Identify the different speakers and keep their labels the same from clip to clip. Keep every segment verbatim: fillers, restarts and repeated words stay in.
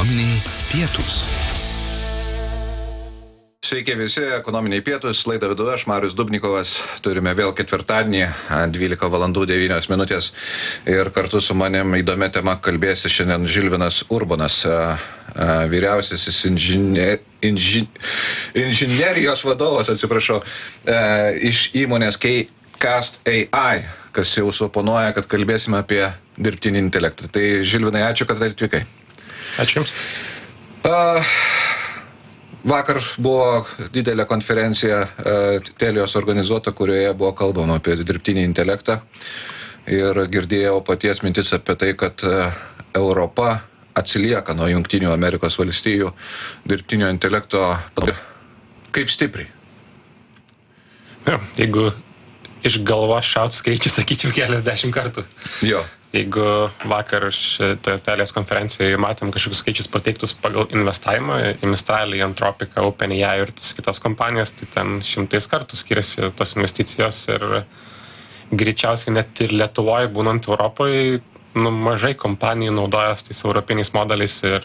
Speaker 1: Ekonominiai pietūs.
Speaker 2: Sveiki visi, ekonominiai pietūs, laidą vedu aš, Marius Dubnikovas. Turime vėl ketvirtadienį, dvylika valandų devynios minutės. Ir kartu su manim įdomia tema kalbėsi šiandien Žilvinas Urbonas, vyriausiasis inžinier, inži, inžinerijos vadovas, atsiprašau, iš įmonės K-Cast A I, kas jau suponuoja, kad kalbėsime apie dirbtinį intelektą. Tai Žilvinai, ačiū, kad atvykai.
Speaker 3: Ačiū Jums.
Speaker 2: Uh, Vakar buvo didelė konferencija Telios organizuota, kurioje buvo kalbama apie dirbtinį intelektą. Ir girdėjau paties mintis apie tai, kad Europa atsilieka nuo Jungtinių Amerikos valstijų dirbtinio intelekto. Kaip stipriai?
Speaker 3: Jo, jeigu iš galvos šaut skaičių, sakyčiau, keliasdešimt kartų.
Speaker 2: Jo.
Speaker 3: Jeigu vakar šitoje Telios konferencijoje matėm kažkokius skaičius pateiktus pagal investavimą į Mistral, į Anthropic, OpenAI ir tas kitas kompanijas, tai ten šimtais kartų skiriasi tos investicijos ir greičiausiai net ir Lietuvoje, būnant Europoje, nu, mažai kompanijų naudojas tais europiniais modeliais ir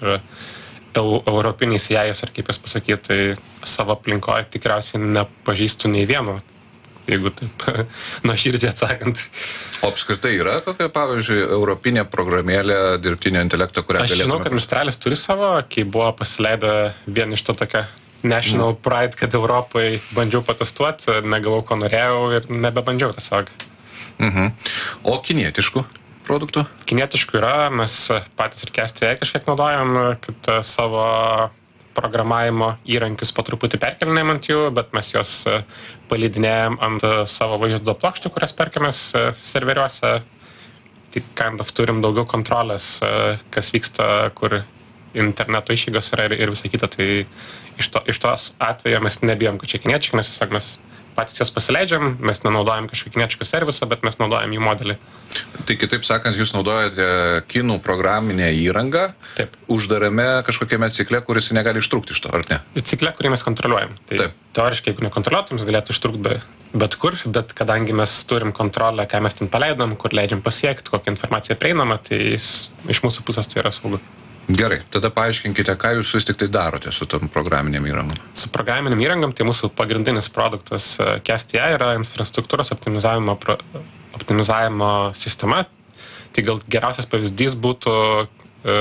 Speaker 3: eu, europiniais A I-as, ar kaip jas pasakyti, tai savo aplinkoje tikriausiai nepažįstu nei vieno, jeigu taip nuoširdžiai atsakant.
Speaker 2: O apskritai yra kokia, pavyzdžiui, europinė programėlė dirbtinio intelekto, kurią
Speaker 3: Aš
Speaker 2: galėtume...
Speaker 3: žinau, kad Mistralis turi savo, kai buvo pasileidę vien iš to tokia National mm. Pride, kad Europai bandžiau patestuoti, negavau, ko norėjau ir nebebandžiau tiesiog.
Speaker 2: Mhm. O kinietiškų produktų?
Speaker 3: Kinietiškų yra, mes patys ir K-Cast A I kažkiek naudojam, kad savo programavimo įrankius po truputį perkelinėjom ant jų, bet mes juos palydinėjom ant savo vaizdo plokščių, kurias perkėmės serveriuose. Tik kind of turim daugiau kontrolės, kas vyksta, kur interneto išeigos yra ir, ir visą kitą. Tai iš, to, iš tos atvejo mes nebijom, kad čia kiniečiai, nes tiesiog mes patys jas pasileidžiam, mes nenaudojam kažkokį kinietišką serviso, bet mes naudojam jų modelį.
Speaker 2: Tai kitaip sakant, jūs naudojate kinų programinę įrangą,
Speaker 3: Taip.
Speaker 2: Uždarame kažkokiame cikle, kuris negali ištrūkti iš to, ar ne?
Speaker 3: Cikle, kurį mes kontroliuojam. Tai
Speaker 2: Taip.
Speaker 3: Teoriškai, jeigu nekontroliuotum, jis galėtų ištrūkti be, bet kur, bet kadangi mes turim kontrolę, ką mes ten paleidom, kur leidžiam pasiekti, kokią informaciją prieinama, tai jis, iš mūsų pusės tai yra saugu.
Speaker 2: Gerai, tada paaiškinkite, ką jūs vis tik tai darote su tom programinėm įrangom.
Speaker 3: Su programinėm įrangom, tai mūsų pagrindinis produktas K-Cast A I yra infrastruktūros optimizavimo, pro, optimizavimo sistema. Tai gal geriausias pavyzdys būtų e,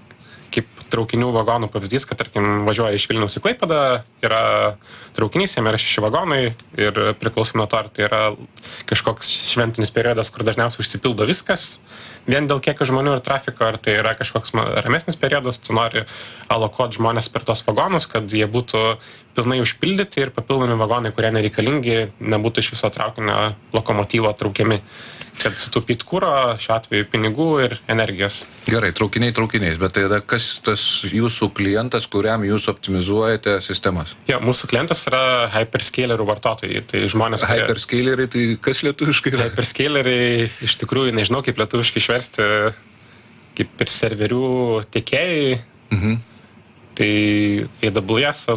Speaker 3: kaip traukinių vagonų pavyzdys, kad, tarkim, važiuoja iš Vilniaus į Klaipėdą, yra traukinys, jame yra šeši vagonai ir priklausom nuo to, ar tai yra kažkoks šventinis periodas, kur dažniausiai užsipildo viskas, vien dėl kiekio žmonių ir trafiko, ar tai yra kažkoks ramesnis periodas, tu nori alokuoti žmonės per tos vagonus, kad jie būtų pilnai užpildyti ir papildomi vagonai, kurie nereikalingi, nebūtų iš viso traukinio lokomotyvo traukiami, kad sutaupyt kuro, šiuo atveju pinigų ir energijos.
Speaker 2: Gerai, traukiniai traukiniais, bet tai yra kas tas jūsų klientas, kuriam jūs optimizuojate sistemas?
Speaker 3: Jo, mūsų klientas yra hyperscalerių vartotojai, tai žmonės... Kurie...
Speaker 2: Hyperscaleriai, tai kas lietuviškai yra?
Speaker 3: Hyperscaleriai, iš tikrųjų, nežinau, kaip lietuviškai išversti, kaip ir serverių tiekėjai.
Speaker 2: Mhm.
Speaker 3: Tai A W S,